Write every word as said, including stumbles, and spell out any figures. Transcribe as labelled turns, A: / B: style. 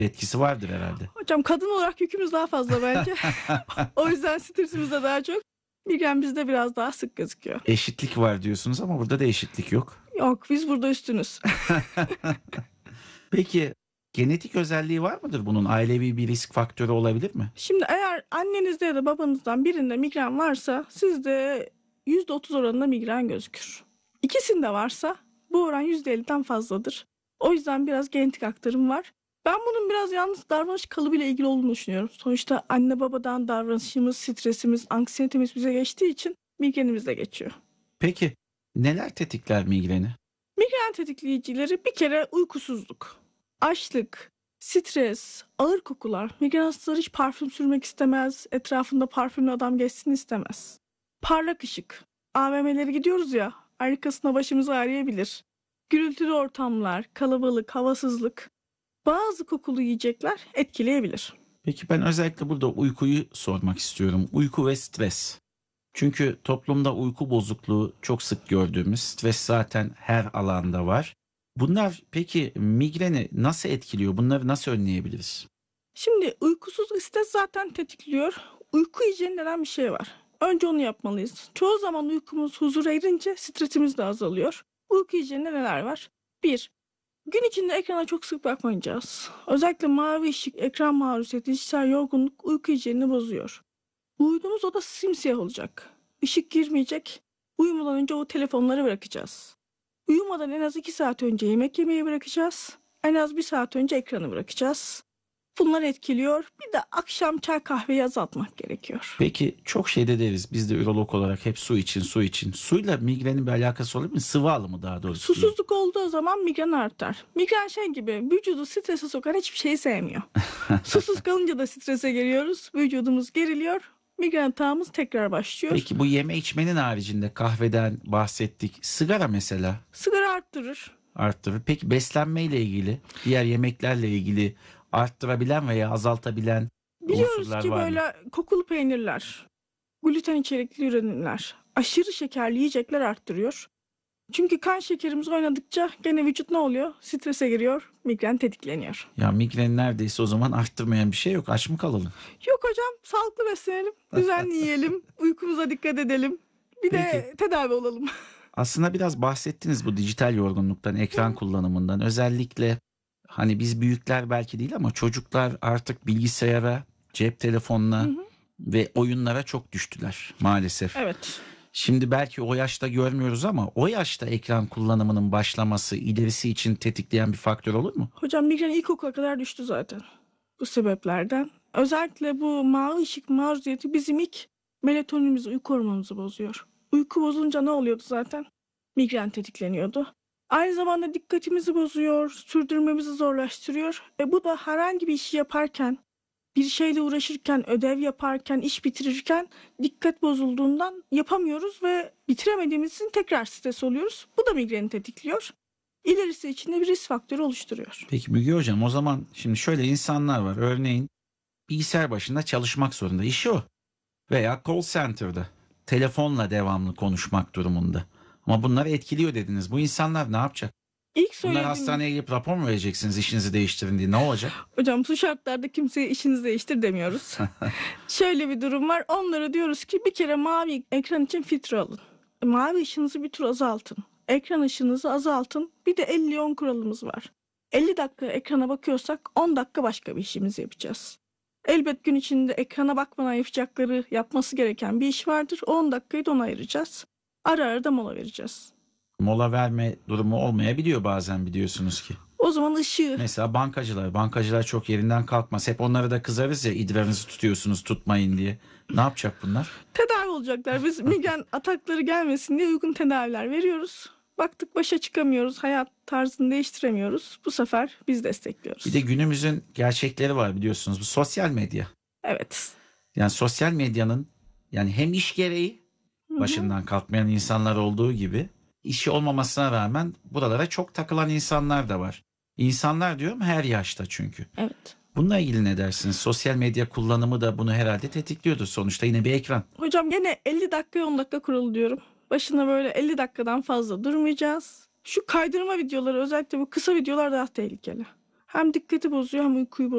A: etkisi vardır herhalde.
B: Hocam kadın olarak yükümüz daha fazla bence. O yüzden stresimiz de daha çok. Migren bizde biraz daha sık gözüküyor.
A: Eşitlik var diyorsunuz ama burada da eşitlik yok.
B: Yok, biz burada üstünüz.
A: Peki genetik özelliği var mıdır bunun? Ailevi bir risk faktörü olabilir mi?
B: Şimdi eğer annenizde ya da babanızdan birinde migren varsa sizde yüzde otuz oranında migren gözükür. İkisinde varsa bu oran yüzde elliden fazladır. O yüzden biraz genetik aktarım var. Ben bunun biraz yalnız davranış kalıbıyla ilgili olduğunu düşünüyorum. Sonuçta anne babadan davranışımız, stresimiz, anksiyetemiz bize geçtiği için migrenimiz de geçiyor.
A: Peki neler tetikler migreni?
B: Migren tetikleyicileri bir kere uykusuzluk, açlık, stres, ağır kokular. Migren hastaları hiç parfüm sürmek istemez, etrafında parfümlü adam geçsin istemez. Parlak ışık, A V M'lere gidiyoruz ya, arkasına başımız ağrıyabilir. Gürültülü ortamlar, kalabalık, havasızlık, bazı kokulu yiyecekler etkileyebilir.
A: Peki ben özellikle burada uykuyu sormak istiyorum. Uyku ve stres. Çünkü toplumda uyku bozukluğu çok sık gördüğümüz, stres zaten her alanda var. Bunlar peki migreni nasıl etkiliyor? Bunları nasıl önleyebiliriz?
B: Şimdi uykusuzluk stres zaten tetikliyor. Uyku hijyeni denen bir şey var. Önce onu yapmalıyız. Çoğu zaman uykumuz huzura erince stresimiz de azalıyor. Uyku hijyeninde neler var? Bir, gün içinde ekrana çok sık bakmayacağız. Özellikle mavi ışık, ekran maruziyeti, dijital yorgunluk uyku hijyenini bozuyor. Uyuduğumuz oda simsiyah olacak. Işık girmeyecek. Uyumadan önce o telefonları bırakacağız. Uyumadan en az iki saat önce yemek yemeyi bırakacağız. En az bir saat önce ekranı bırakacağız. Bunlar etkiliyor. Bir de akşam çay kahveyi azaltmak gerekiyor.
A: Peki çok şeyde deriz biz de ürolog olarak hep su için su için. Suyla migrenin bir alakası olabilir mi? Sıvı alımı daha doğrusu.
B: Susuzluk olduğu zaman migren artar. Migren şey gibi, vücudu strese sokan hiçbir şeyi sevmiyor. Susuz kalınca da strese giriyoruz. Vücudumuz geriliyor. Migren atağımız tekrar başlıyor.
A: Peki bu yeme içmenin haricinde kahveden bahsettik. Sigara mesela
B: Sigara arttırır.
A: arttırır. Peki beslenmeyle ilgili, diğer yemeklerle ilgili arttırabilen veya azaltabilen
B: Biliyoruz
A: unsurlar
B: ki
A: var mı?
B: böyle kokulu peynirler, gluten içerikli ürünler, aşırı şekerli yiyecekler arttırıyor. Çünkü kan şekerimiz oynadıkça gene vücut ne oluyor? Strese giriyor, migren tetikleniyor.
A: Ya migreni neredeyse o zaman arttırmayan bir şey yok. Aç mı kalalım?
B: Yok hocam, sağlıklı beslenelim, düzenli yiyelim, uykumuza dikkat edelim. Bir de
A: Peki.
B: tedavi olalım.
A: Aslında biraz bahsettiniz bu dijital yorgunluktan, ekran kullanımından. Özellikle hani biz büyükler belki değil ama çocuklar artık bilgisayara, cep telefonuna ve oyunlara çok düştüler maalesef.
B: Evet.
A: Şimdi belki o yaşta görmüyoruz ama o yaşta ekran kullanımının başlaması ilerisi için tetikleyen bir faktör olur mu?
B: Hocam migren ilkokula kadar düştü zaten bu sebeplerden. Özellikle bu mavi ışık maruziyeti bizim ilk melatoninimizi, uyku hormonumuzu bozuyor. Uyku bozulunca ne oluyordu zaten? Migren tetikleniyordu. Aynı zamanda dikkatimizi bozuyor, sürdürmemizi zorlaştırıyor. E bu da herhangi bir işi yaparken, bir şeyle uğraşırken, ödev yaparken, iş bitirirken dikkat bozulduğundan yapamıyoruz ve bitiremediğimiz için tekrar stres oluyoruz. Bu da migreni tetikliyor. İlerisi için de bir risk faktörü oluşturuyor.
A: Peki Müge Hocam o zaman şimdi şöyle insanlar var. Örneğin bilgisayar başında çalışmak zorunda. İşi o. Veya call center'da telefonla devamlı konuşmak durumunda. Ama bunlar etkiliyor dediniz. Bu insanlar ne yapacak?
B: İlk
A: Bunlar
B: söylediğim,
A: hastaneye gidip rapor mu vereceksiniz işinizi değiştirin diye? Ne olacak?
B: hocam bu şartlarda kimseye işinizi değiştir demiyoruz. Şöyle bir durum var. Onlara diyoruz ki bir kere mavi ekran için filtre alın. Mavi ışığınızı bir tur azaltın. Ekran ışığınızı azaltın. Bir de elli on kuralımız var. elli dakika ekrana bakıyorsak on dakika başka bir işimizi yapacağız. Elbet gün içinde ekrana bakmadan yapacakları, yapması gereken bir iş vardır. on dakikayı da ona ayıracağız. Ara ara da mola vereceğiz.
A: Mola verme durumu olmayabiliyor bazen biliyorsunuz ki.
B: O zaman ışığı...
A: Mesela bankacılar. Bankacılar çok yerinden kalkmaz. Hep onlara da kızarız ya idrarınızı tutuyorsunuz tutmayın diye. Ne yapacak bunlar?
B: Tedavi olacaklar. Biz migren atakları gelmesin diye uygun tedaviler veriyoruz. Baktık başa çıkamıyoruz, hayat tarzını değiştiremiyoruz. Bu sefer biz destekliyoruz.
A: Bir de günümüzün gerçekleri var biliyorsunuz. Bu sosyal medya.
B: Evet.
A: Yani sosyal medyanın yani hem iş gereği başından kalkmayan insanlar olduğu gibi işi olmamasına rağmen buralara çok takılan insanlar da var. İnsanlar diyorum her yaşta çünkü.
B: Evet.
A: Bununla ilgili ne dersiniz? Sosyal medya kullanımı da bunu herhalde tetikliyordur. Sonuçta yine bir ekran.
B: Hocam gene elli dakika on dakika kuralı diyorum. Başına böyle elli dakikadan fazla durmayacağız. Şu kaydırma videoları özellikle bu kısa videolar daha tehlikeli. Hem dikkati bozuyor hem uykuyu bozuyor.